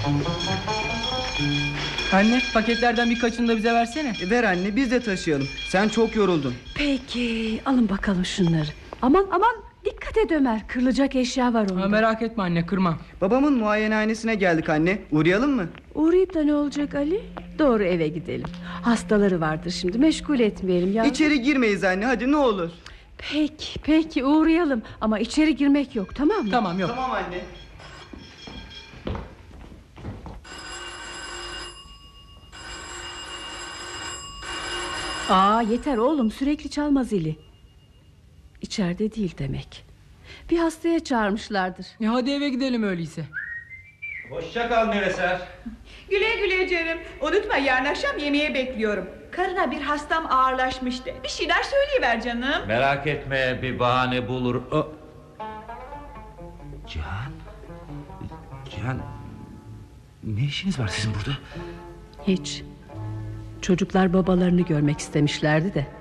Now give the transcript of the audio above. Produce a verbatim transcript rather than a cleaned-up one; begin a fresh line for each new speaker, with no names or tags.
Anne, paketlerden birkaçını da bize versene.
E, ver anne, biz de taşıyalım. Sen çok yoruldun.
Peki, alın bakalım şunları. Aman aman, dikkat et Ömer, kırılacak eşya var onda.
Ha, merak etme anne, kırmam.
Babamın muayenehanesine geldik anne. Uğrayalım mı?
Uğrayıp da ne olacak Ali? Doğru eve gidelim. Hastaları vardır şimdi, meşgul etmeyelim ya.
İçeri girmeyiz anne, hadi ne olur.
Peki peki, uğrayalım. Ama içeri girmek yok, tamam mı?
Tamam, yok.
Tamam anne.
Aa, yeter oğlum, sürekli çalma zili. İçeride değil demek. Bir hastaya çağırmışlardır.
E hadi eve gidelim öyleyse.
Hoşça kal Neveser.
Güle güle canım. Unutma, yarın akşam yemeğe bekliyorum. Karına bir hastam ağırlaşmıştı. Bir şeyler söyleyiver canım.
Merak etme, bir bahane bulur. O... Cihan. Cihan, ne işiniz var sizin burada?
Hiç. Çocuklar babalarını görmek istemişlerdi de.